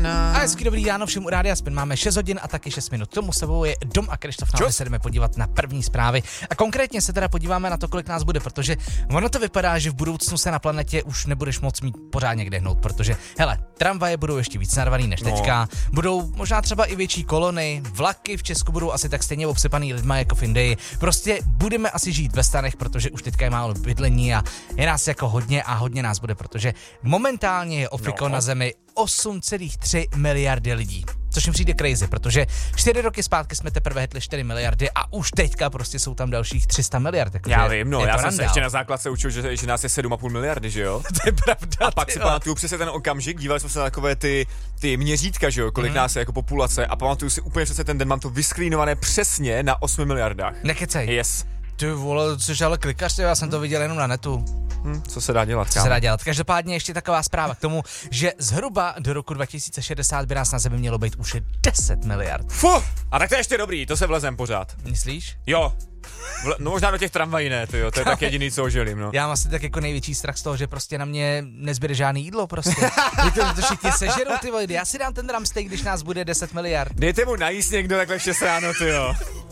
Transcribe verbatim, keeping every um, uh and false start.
ráno. A hezky dobrý ráno všem u Rádia Spin. Máme šest hodin a taky šest minut. Tomu s tebou je Dom a Krištof. Nám se jdeme podívat na první zprávy. A konkrétně se teda podíváme na to, kolik nás bude, protože ono to vypadá, že v budoucnu se na planetě už nebudeš moc mít pořádně kde hnout, protože hele, tramvaje budou ještě víc narvaný než teďka, no. Budou možná třeba i větší kolony, vlaky v Česku budou asi tak stejně obsypaný lidma jako v Indii. Prostě budeme asi žít ve stanech, protože už teďka je málo bydlení a je nás jako hodně a hodně nás bude, protože momentálně je ofiko no. na Zemi osm celá tři miliardy lidí. Což mi přijde crazy, protože čtyři roky zpátky jsme teprve hetli čtyři miliardy a už teďka prostě jsou tam dalších tři sta miliard. Já vím, no, já jsem se ještě na základce učil, že, že nás je sedm a půl miliardy, že jo? To je pravda. A pak si pamatuju přesně ten okamžik, dívali jsme se na takové ty, ty měřítka, že jo, kolik mm. nás je jako populace a pamatuju si úplně přesně ten den, mám to vysklínované přesně na osmi miliardách. Nekecej. Yes. Ty vole, což ale klikaš, já jsem to viděl jenom na netu. Hmm, co se dá dělat? Co kámo? se dá dělat? Každopádně ještě taková zpráva k tomu, že zhruba do roku dva tisíce šedesát by nás na Zemi mělo být už deset miliard. Fuh, a tak to je ještě dobrý, to se vlezem pořád. Myslíš? Jo. Vle, no možná do těch tramvají ne, to jo, to je tak jediný, co ožilím, no. Já mám asi tak jako největší strach z toho, že prostě na mě nezbyde žádný jídlo prostě. to, to všichni sežerou, ty vole, já si dám ten drumsteak, když nás bude deset miliard. Dejte mu najíst někdo takhle v šest ráno, ty jo.